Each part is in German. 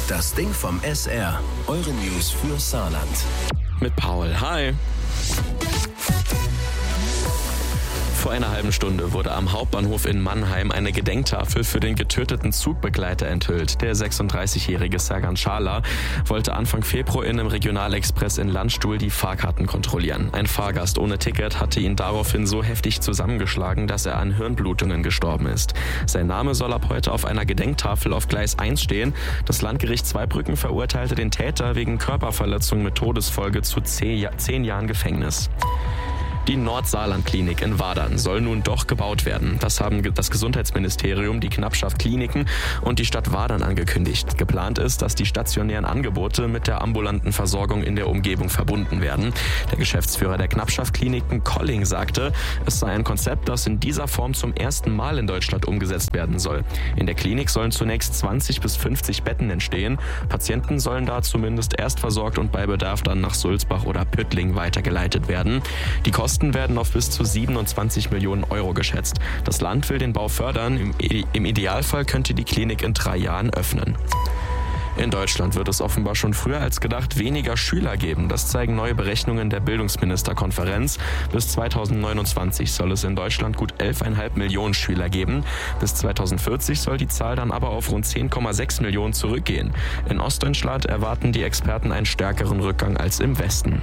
Das Ding vom SR. Eure News für Saarland. Mit Paul. Hi. Vor einer halben Stunde wurde am Hauptbahnhof in Mannheim eine Gedenktafel für den getöteten Zugbegleiter enthüllt. Der 36-jährige Serkan Çağlar wollte Anfang Februar in einem Regionalexpress in Landstuhl die Fahrkarten kontrollieren. Ein Fahrgast ohne Ticket hatte ihn daraufhin so heftig zusammengeschlagen, dass er an Hirnblutungen gestorben ist. Sein Name soll ab heute auf einer Gedenktafel auf Gleis 1 stehen. Das Landgericht Zweibrücken verurteilte den Täter wegen Körperverletzung mit Todesfolge zu 10 Jahren Gefängnis. Die Nordsaarland-Klinik in Wadern soll nun doch gebaut werden. Das haben das Gesundheitsministerium, die Knappschaft Kliniken und die Stadt Wadern angekündigt. Geplant ist, dass die stationären Angebote mit der ambulanten Versorgung in der Umgebung verbunden werden. Der Geschäftsführer der Knappschaft Kliniken, Colling, sagte, es sei ein Konzept, das in dieser Form zum ersten Mal in Deutschland umgesetzt werden soll. In der Klinik sollen zunächst 20 bis 50 Betten entstehen. Patienten sollen da zumindest erst versorgt und bei Bedarf dann nach Sulzbach oder Püttling weitergeleitet werden. Die Kosten werden auf bis zu 27 Millionen Euro geschätzt. Das Land will den Bau fördern. Im Idealfall könnte die Klinik in 3 Jahren öffnen. In Deutschland wird es offenbar schon früher als gedacht weniger Schüler geben. Das zeigen neue Berechnungen der Bildungsministerkonferenz. Bis 2029 soll es in Deutschland gut 11,5 Millionen Schüler geben. Bis 2040 soll die Zahl dann aber auf rund 10,6 Millionen zurückgehen. In Ostdeutschland erwarten die Experten einen stärkeren Rückgang als im Westen.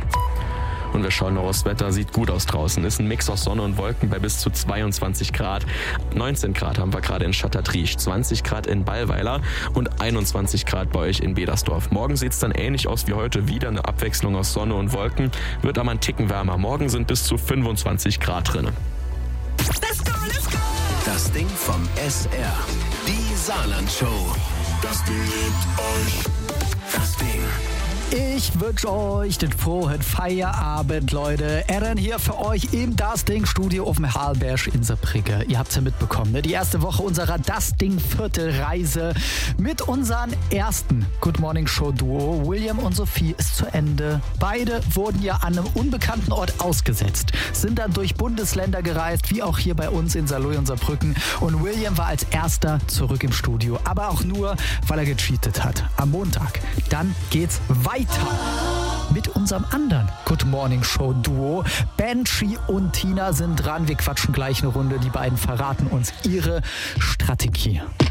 Und wir schauen noch aufs Wetter, sieht gut aus draußen. Ist ein Mix aus Sonne und Wolken bei bis zu 22 Grad. 19 Grad haben wir gerade in Schottertriesch, 20 Grad in Ballweiler und 21 Grad bei euch in Bedersdorf. Morgen sieht es dann ähnlich aus wie heute, wieder eine Abwechslung aus Sonne und Wolken. Wird aber ein Ticken wärmer. Morgen sind bis zu 25 Grad drin. Let's go, let's go! Das Ding vom SR. Die Saarland-Show. Das Ding liebt euch. Das Ding. Ich wünsche euch den frohen Feierabend, Leute. Aaron hier für euch im Das Ding Studio auf dem Halberg in Saarbrücken. Ihr habt es ja mitbekommen, ne? Die erste Woche unserer Das Ding Viertelreise mit unseren ersten Good Morning Show Duo. William und Sophie ist zu Ende. Beide wurden ja an einem unbekannten Ort ausgesetzt, sind dann durch Bundesländer gereist, wie auch hier bei uns in Saarlouis und Saarbrücken. Und William war als erster zurück im Studio, aber auch nur, weil er gecheatet hat. Am Montag. Dann geht's weiter mit unserem anderen Good Morning Show Duo. Banshee und Tina sind dran. Wir quatschen gleich eine Runde. Die beiden verraten uns ihre Strategie.